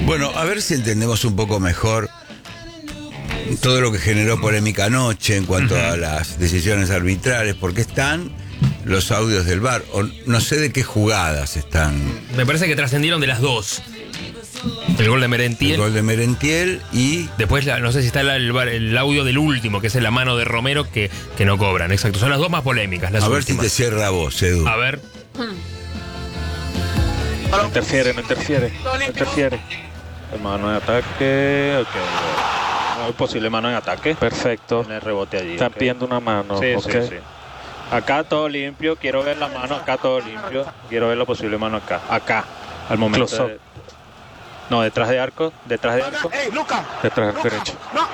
Bueno, a ver si entendemos un poco mejor todo lo que generó polémica anoche en cuanto a las decisiones arbitrales, porque están los audios del VAR, o no sé de qué jugadas están. Me parece que trascendieron de las dos. El gol de Merentiel. El gol de Merentiel y... Después, no sé si está el audio del último, que es la mano de Romero, que no cobran. Exacto, son las dos más polémicas, las a ver últimas. si te cierra vos, Edu. A ver. No interfiere. El mano de ataque, ok. No, posible mano en ataque. Perfecto. Tiene rebote allí. Están ok. pidiendo una mano. Sí, ok. sí. Acá todo limpio, quiero ver la mano, acá todo limpio. Quiero ver la posible mano acá. Al momento Close up. de... No, detrás de arco. Detrás del derecho.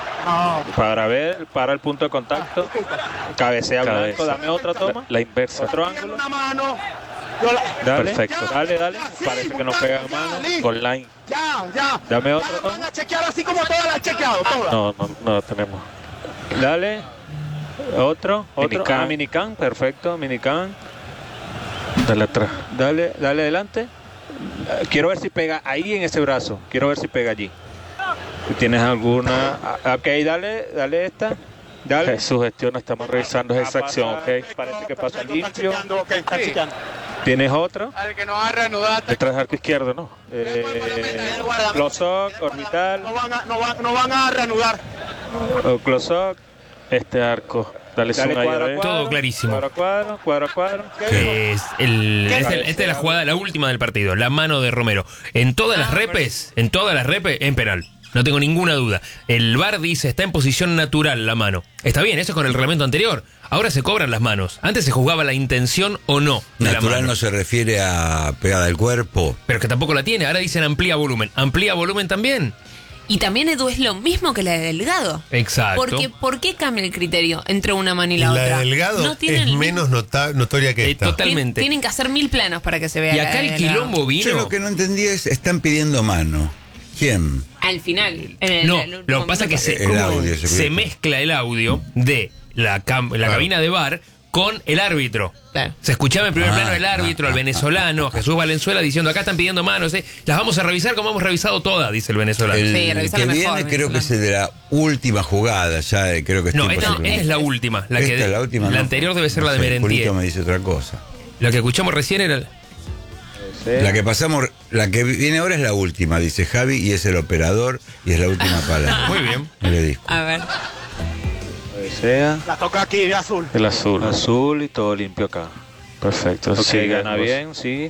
Para el punto de contacto. Cabecea blanco, dame otra toma. La inversa. Otro ángulo. Una mano. Dale, Perfecto. Dale. Parece que no pega mano. Con line. Ya. Dame otra Van toma. a chequear así como todas las han chequeado, todas. No la tenemos. Dale. Otro. Minican. Minican, perfecto. Minican. Dale atrás. Dale adelante. Quiero ver si pega ahí en ese brazo. Quiero ver si pega allí. Si tienes alguna... Ok, dale esta. Dale. Su gestión, estamos revisando esa acción, ok. Parece que pasa limpio. Están chequeando. ¿Tienes otro? Al que no va a reanudar. Detrás del arco izquierdo, ¿no? Close-up, orbital. No van a reanudar. Close-up. Este arco. Dale zoom ahí, cuadro a a ver. Todo clarísimo. Cuadro a cuadro. Esta es la jugada, la última del partido, la mano de Romero. En todas las repes, en penal. No tengo ninguna duda. El VAR dice, está en posición natural la mano. Está bien, eso es con el reglamento anterior. Ahora se cobran las manos. Antes se juzgaba la intención o no de la Natural mano. no se refiere a pegada al cuerpo. Pero es que tampoco la tiene. Ahora dicen amplía volumen. ¿Amplía volumen también? Y también, Edu, es lo mismo que la de Delgado. Exacto. Porque, ¿por qué cambia el criterio entre una mano y la otra? La de Delgado No tienen es el menos notoria que esta. Totalmente. Tienen que hacer 1000 planos para que se vea. Y la acá de el Delgado. quilombo vino. Yo lo que no entendí es, están pidiendo mano. ¿Quién? Al final. No, lo que pasa es que se mezcla el audio de la cabina de VAR con el árbitro. Claro. Se escuchaba en primer plano el árbitro, al venezolano, Jesús Valenzuela, diciendo, acá están pidiendo manos, las vamos a revisar como hemos revisado todas, dice el venezolano. El Sí, que revisala mejor, viene creo que es el de la última jugada, ya creo que es No, tiempo esta suplementario. es la última. Esta es la última, la no. anterior debe ser No la de sé, Merentiel. Julito me dice otra cosa. La que escuchamos recién era... La que pasamos, la que viene ahora es la última, dice Javi, y es el operador, y es la última palabra. Muy bien. No le digo. A ver. Sea La toca aquí de azul. El azul. azul y todo limpio acá. Perfecto. Ok, Sigue, gana bien, sí.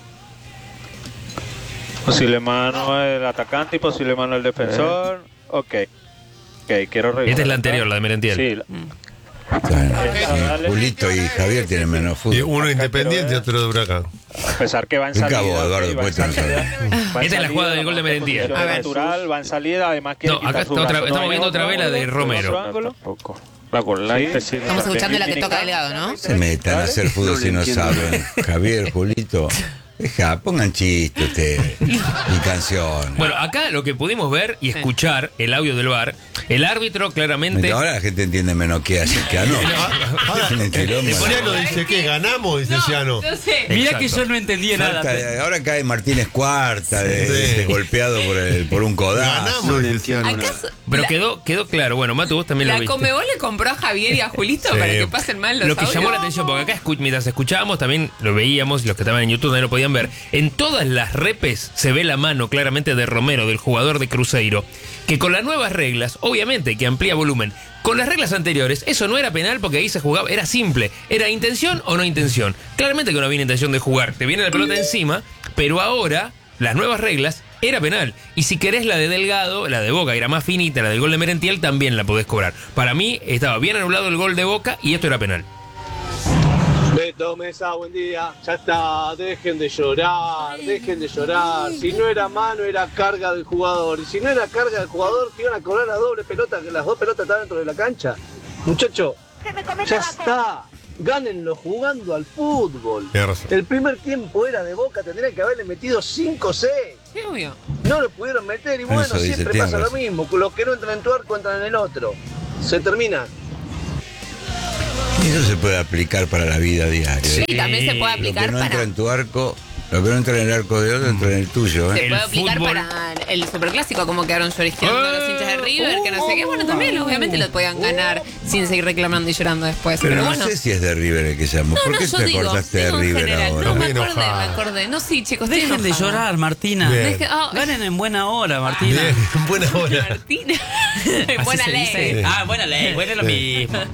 Posible mano el atacante y posible mano el defensor. Ok, quiero revisar. Esta es la anterior, la de Merentiel. Sí, Bueno, dale. Julito y Javier tienen menos Y fútbol. uno independiente y otro de Huracán. a pesar que va en Explica salida. vos, Eduardo, ok, va en pues, no salida. Va en Esta es la jugada salida, del gol de va en Merentiel. posición A ver. natural, va en salida, además que No, acá está estamos viendo otra vez la de Romero. Tampoco. La con line. Sí. Estamos escuchando la que toca Delgado, ¿no? Se metan a hacer fútbol si no saben. Javier, Julito. Deja, pongan chiste ustedes y canciones. Bueno, acá lo que pudimos ver y escuchar, el audio del VAR, el árbitro claramente... Ahora la gente entiende menos que ayer que anoche. Tienen quilombo. Ciano dice que ganamos, dice Ciano. No sé. Mirá que Exacto. yo no entendía nada. Falta- ahora cae Martínez Cuarta, Sí. golpeado por un codazo. Ganamos, dice Ciano. ¿Acaso Pero la, quedó claro. Bueno, Matu, vos también lo la viste. Comebol le compró a Javier y a Julito Sí. para que pasen mal los Lo que audios? llamó la atención, porque acá mientras escuchábamos también lo veíamos, y los que estaban en YouTube también lo podían ver. En todas las repes se ve la mano claramente de Romero, del jugador de Cruzeiro, que con las nuevas reglas, obviamente que amplía volumen, con las reglas anteriores, eso no era penal porque ahí se jugaba, era simple, era intención o no intención. Claramente que no había intención de jugar, te viene la pelota encima, pero ahora las nuevas reglas era penal. Y si querés la de Delgado, la de Boca, era más finita, la del gol de Merentiel, también la podés cobrar. Para mí estaba bien anulado el gol de Boca y esto era penal. Beto Mesa, buen día. Ya está, dejen de llorar, dejen de llorar. Si no era mano, era carga del jugador. Y si no era carga del jugador, te iban a cobrar la doble pelota, que las dos pelotas estaban dentro de la cancha. Muchacho, ya está. Gánenlo jugando al fútbol. Tienes razón. El primer tiempo era de Boca, tendrían que haberle metido 5 o 6. Sí, obvio. No lo pudieron meter y bueno, Eso dice, siempre tiene pasa lo razón. mismo. Los que no entran en tu arco entran en el otro. Se termina. Y eso se puede aplicar para la vida diaria. Sí, también se puede Lo que aplicar no entra para... en tu arco, Lo que no entra en el arco de otro, entra en el tuyo, Se ¿eh? puede aplicar fútbol. para el superclásico, como quedaron lloriqueando los hinchas de River, que no sé qué. Bueno, también obviamente lo podían ganar sin seguir reclamando y llorando después. Pero Pero, no bueno. sé si es de River el que llamó. ¿Por qué yo te digo, acordaste de digo en River general. ahora? No, me Estoy acordé, me enojado. acordé. No, sí, chicos, estoy Dejen de enojada. llorar, Martina. Bien. Deje- ah, Ganen en buena hora, Martina. Bien, buena hora. Martina. Así Buena se ley. dice. Ah, buena ley, bueno es lo mismo.